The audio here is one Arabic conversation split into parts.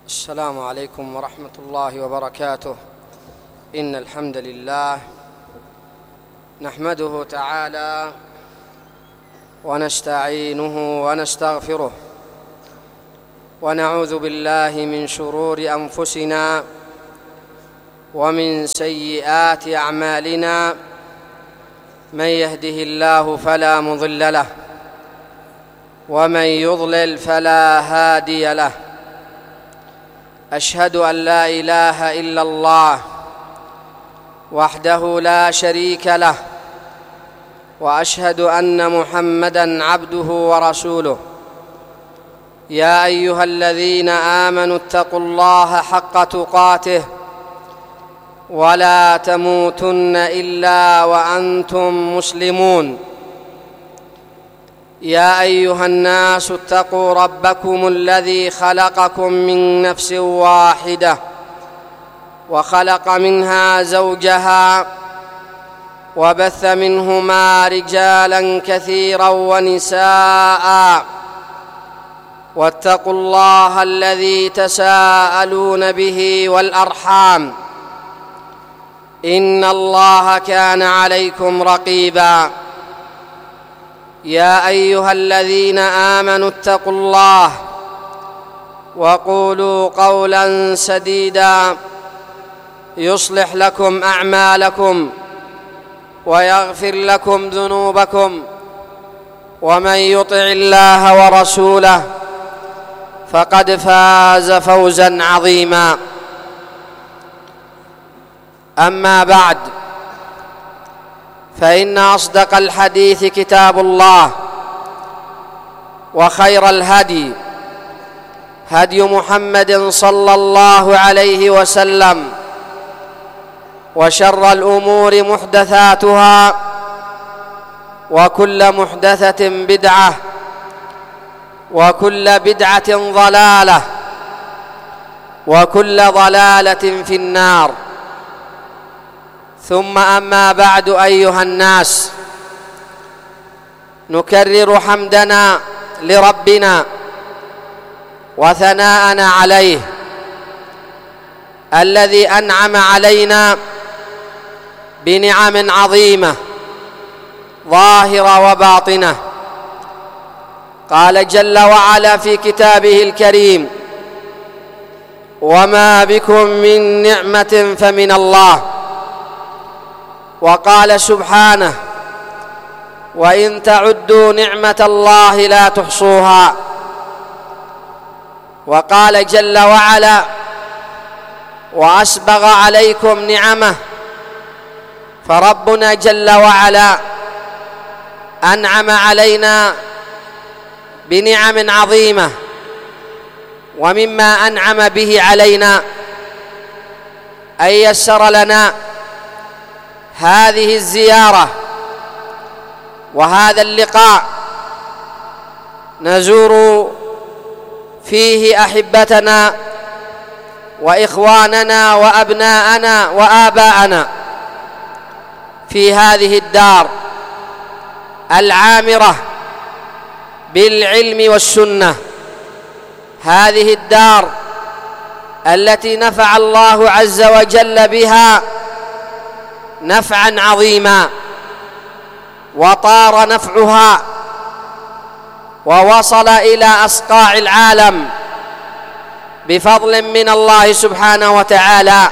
السلام عليكم ورحمة الله وبركاته. إن الحمد لله نحمده تعالى ونستعينه ونستغفره، ونعوذ بالله من شرور أنفسنا ومن سيئات أعمالنا. من يهده الله فلا مضل له، ومن يضلل فلا هادي له. أشهد أن لا إله إلا الله وحده لا شريك له، وأشهد أن محمدًا عبده ورسوله. يا أيها الذين آمنوا اتقوا الله حق تقاته ولا تموتن إلا وأنتم مسلمون. يا أيها الناس اتقوا ربكم الذي خلقكم من نفس واحدة، وخلق منها زوجها، وبث منهما رجالا كثيرا ونساء. واتقوا الله الذي تساءلون به والأرحام، إن الله كان عليكم رقيبا. يا أيها الذين آمنوا اتقوا الله وقولوا قولا سديدا يصلح لكم أعمالكم ويغفر لكم ذنوبكم، ومن يطع الله ورسوله فقد فاز فوزا عظيما. أما بعد، فإن أصدق الحديث كتاب الله، وخير الهدي هدي محمد صلى الله عليه وسلم، وشر الأمور محدثاتها، وكل محدثة بدعة، وكل بدعة ضلالة، وكل ضلالة في النار. ثم أما بعد، أيها الناس، نكرر حمدنا لربنا وثناءنا عليه الذي أنعم علينا بنعم عظيمة ظاهرة وباطنة. قال جل وعلا في كتابه الكريم: وما بكم من نعمة فمن الله. وقال سبحانه: وإن تعدوا نعمة الله لا تحصوها. وقال جل وعلا: وأسبغ عليكم نعمه. فربنا جل وعلا أنعم علينا بنعم عظيمة، ومما أنعم به علينا أن يسر لنا هذه الزيارة وهذا اللقاء نزور فيه أحبتنا وإخواننا وأبناءنا وآباءنا في هذه الدار العامرة بالعلم والسنة، هذه الدار التي نفع الله عز وجل بها نفعا عظيما، وطار نفعها ووصل إلى أصقاع العالم بفضل من الله سبحانه وتعالى،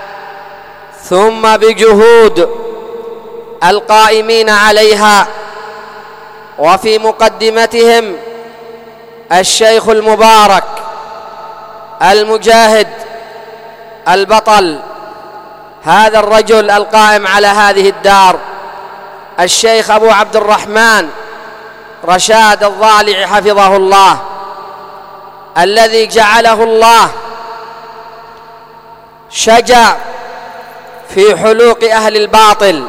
ثم بجهود القائمين عليها، وفي مقدمتهم الشيخ المبارك المجاهد البطل، هذا الرجل القائم على هذه الدار، الشيخ أبو عبد الرحمن رشاد الضالع حفظه الله، الذي جعله الله شجع في حلوق أهل الباطل،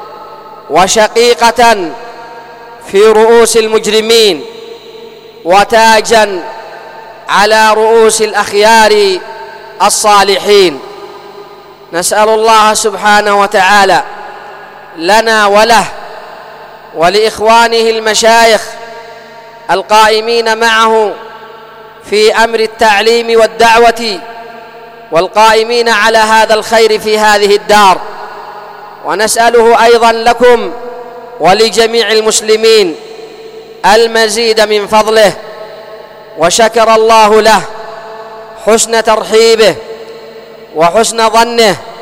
وشقيقة في رؤوس المجرمين، وتاجا على رؤوس الأخيار الصالحين. نسأل الله سبحانه وتعالى لنا وله ولإخوانه المشايخ القائمين معه في أمر التعليم والدعوة والقائمين على هذا الخير في هذه الدار، ونسأله أيضا لكم ولجميع المسلمين المزيد من فضله. وشكر الله له حسن ترحيبه وحسن ظنه